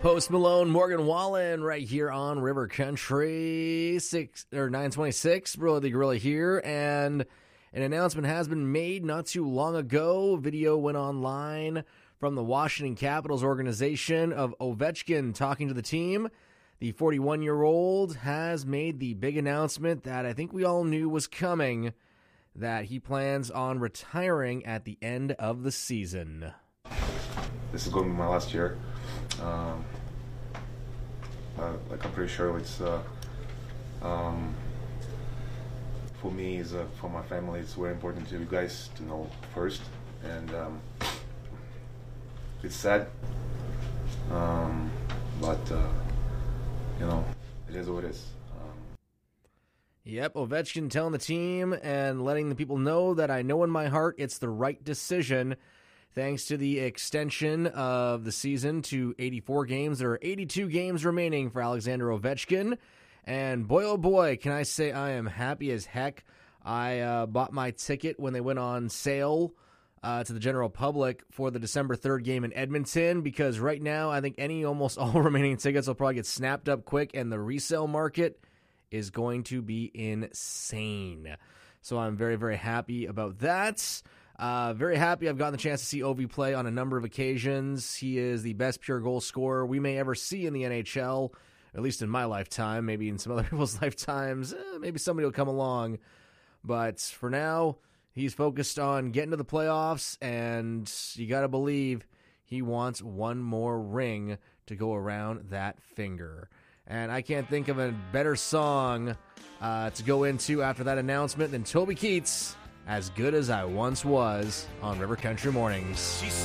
Post Malone, Morgan Wallen, right here on River Country 926. Bro the Gorilla here, and an announcement has been made not too long ago. Video went online from the Washington Capitals organization of Ovechkin talking to the team. The 41-year-old has made the big announcement that I think we all knew was coming, that he plans on retiring at the end of the season. This is going to be my last year. I'm pretty sure it's for me, for my family, it's very important to you guys to know first, and it's sad, but it is what it is. Yep, Ovechkin telling the team and letting the people know that I know in my heart it's the right decision. Thanks to the extension of the season to 84 games. There are 82 games remaining for Alexander Ovechkin. And boy, oh boy, can I say I am happy as heck. I bought my ticket when they went on sale to the general public for the December 3rd game in Edmonton, because right now I think almost all remaining tickets will probably get snapped up quick, and the resale market is going to be insane. So I'm very, very happy about that. Very happy I've gotten the chance to see Ovi play on a number of occasions. He is the best pure goal scorer we may ever see in the NHL, at least in my lifetime, maybe in some other people's lifetimes. Maybe somebody will come along. But for now, he's focused on getting to the playoffs, and you got to believe he wants one more ring to go around that finger. And I can't think of a better song to go into after that announcement than Toby Keith's As Good As I Once Was on River Country Mornings.